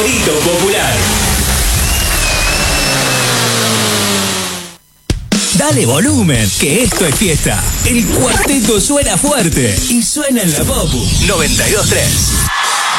favorito popular. Dale volumen, que esto es fiesta. El cuarteto suena fuerte y suena en la Popu 92.3.